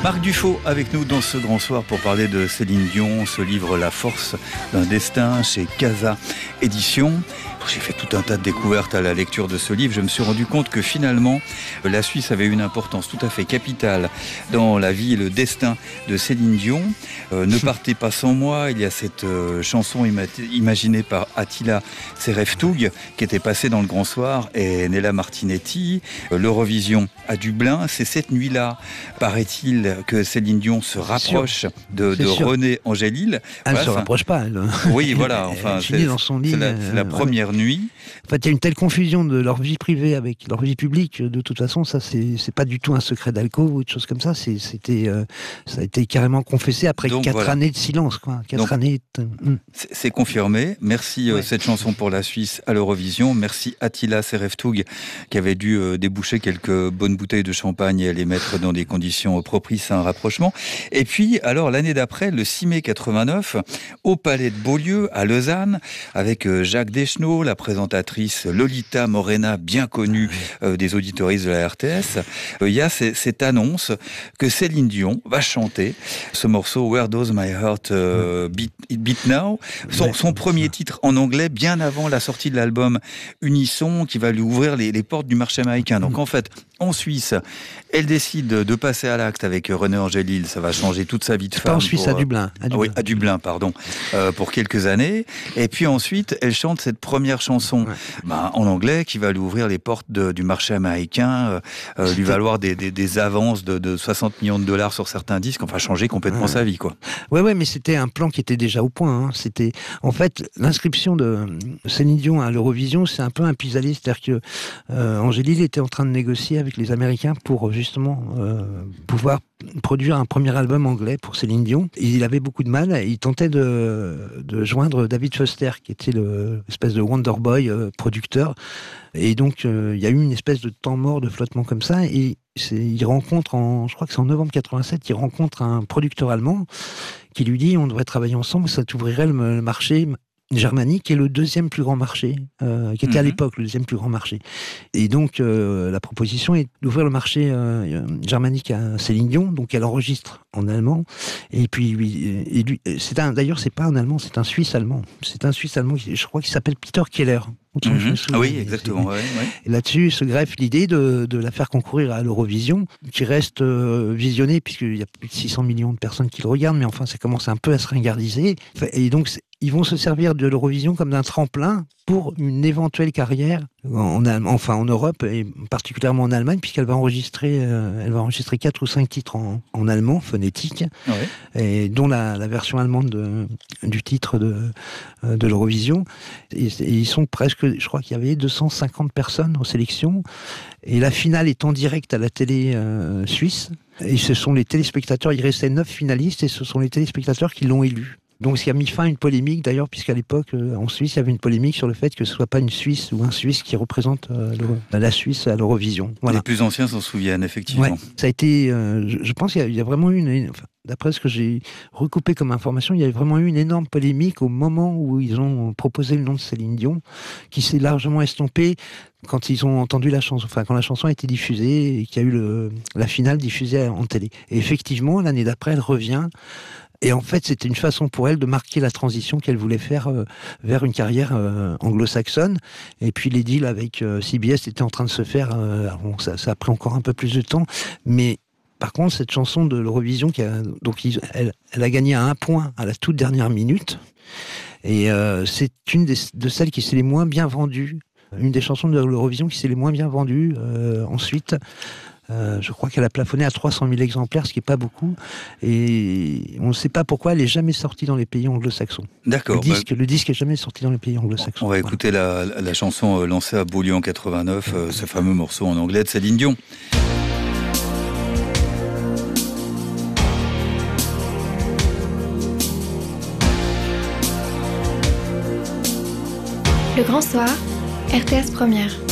Marc Dufaux avec nous dans ce grand soir pour parler de Céline Dion, ce livre La force d'un destin chez Casa Éditions. J'ai fait tout un tas de découvertes à la lecture de ce livre. Je me suis rendu compte que finalement, la Suisse avait une importance tout à fait capitale dans la vie et le destin de Céline Dion. Ne partez pas sans moi. Il y a cette chanson imaginée par Attila Sereftoug qui était passée dans le Grand Soir et Nella Martinetti. L'Eurovision à Dublin. C'est cette nuit-là, paraît-il, que Céline Dion se rapproche de René Angélil. Elle ne se rapproche pas. Elle. Oui, voilà. Enfin, c'est dans son lit. C'est la première nuit. En fait, il y a une telle confusion de leur vie privée avec leur vie publique. De toute façon, ça, c'est pas du tout un secret d'alcool ou autre chose comme ça. Ça a été carrément confessé après 4 années de silence, quoi. 4 années. C'est confirmé. Merci cette chanson pour la Suisse à l'Eurovision. Merci Attila Sereftoug qui avait dû déboucher quelques bonnes bouteilles de champagne et les mettre dans des conditions propices à un rapprochement. Et puis, alors l'année d'après, le 6 mai 89, au Palais de Beaulieu à Lausanne, avec Jacques Deschenaux, la présentatrice Lolita Morena, bien connue des auditoristes de la RTS, il y a cette annonce que Céline Dion va chanter ce morceau Where Does My Heart Beat Now, son premier titre en anglais, bien avant la sortie de l'album Unisson, qui va lui ouvrir les portes du marché américain. Donc en fait, en Suisse, elle décide de passer à l'acte avec René Angélil. Ça va changer toute sa vie de femme. Pas en Suisse, à Dublin. Oui, à Dublin, pardon. Pour quelques années. Et puis ensuite, elle chante cette première chanson en anglais qui va lui ouvrir les portes du marché américain, lui valoir des avances de 60 millions de dollars sur certains disques. Enfin, changer complètement sa vie, quoi. Ouais, mais c'était un plan qui était déjà au point. C'était, en fait, l'inscription de Céline Dion à l'Eurovision, c'est un peu un pis-aller. C'est-à-dire que Angélil était en train de négocier avec les Américains pour justement pouvoir produire un premier album anglais pour Céline Dion. Il avait beaucoup de mal. Il tentait de joindre David Foster, qui était l'espèce de Wonder Boy producteur. Et donc, il y a eu une espèce de temps mort, de flottement comme ça. Et il rencontre, je crois que c'est en novembre 87, il rencontre un producteur allemand qui lui dit « On devrait travailler ensemble, ça t'ouvrirait le marché germanique, qui est le deuxième plus grand marché, qui était à l'époque le deuxième plus grand marché. » Et donc, la proposition est d'ouvrir le marché germanique à Céline Dion, donc elle enregistre en allemand. Et puis, d'ailleurs, c'est pas un Allemand, c'est un Suisse allemand. C'est un Suisse allemand, je crois qu'il s'appelle Peter Keller. Oui, exactement. Et là-dessus se greffe l'idée de la faire concourir à l'Eurovision, qui reste visionnée, puisqu'il y a plus de 600 millions de personnes qui le regardent, mais enfin, ça commence un peu à se ringardiser. Et donc, ils vont se servir de l'Eurovision comme d'un tremplin pour une éventuelle carrière en Europe, et particulièrement en Allemagne, puisqu'elle va enregistrer 4 ou 5 titres en allemand, phonétique, et dont la version allemande du titre de l'Eurovision. Et ils sont presque, je crois qu'il y avait 250 personnes en sélection, et la finale est en direct à la télé suisse, et ce sont les téléspectateurs, il restait 9 finalistes, et ce sont les téléspectateurs qui l'ont élu. Donc, ce qui a mis fin à une polémique, d'ailleurs, puisqu'à l'époque, en Suisse, il y avait une polémique sur le fait que ce ne soit pas une Suisse ou un Suisse qui représente la Suisse à l'Eurovision. Voilà. Les plus anciens s'en souviennent, effectivement. Ouais, ça a été, je pense qu'il y a vraiment eu d'après ce que j'ai recoupé comme information, il y a vraiment eu une énorme polémique au moment où ils ont proposé le nom de Céline Dion, qui s'est largement estompée quand ils ont entendu la chanson, quand la chanson a été diffusée et qu'il y a eu la finale diffusée en télé. Et effectivement, l'année d'après, elle revient. Et en fait, c'était une façon pour elle de marquer la transition qu'elle voulait faire vers une carrière anglo-saxonne. Et puis les deals avec CBS étaient en train de se faire. Ça a pris encore un peu plus de temps. Mais par contre, cette chanson de l'Eurovision, elle a gagné à 1 point à la toute dernière minute. Et c'est une de celles qui s'est les moins bien vendues. Une des chansons de l'Eurovision qui s'est les moins bien vendues. Ensuite... je crois qu'elle a plafonné à 300 000 exemplaires, ce qui n'est pas beaucoup. Et on ne sait pas pourquoi elle n'est jamais sortie dans les pays anglo-saxons. D'accord. Le disque n'est jamais sorti dans les pays anglo-saxons. On va écouter la chanson lancée à Beaulieu en 89, ce fameux morceau en anglais de Céline Dion. Le Grand Soir, RTS Première.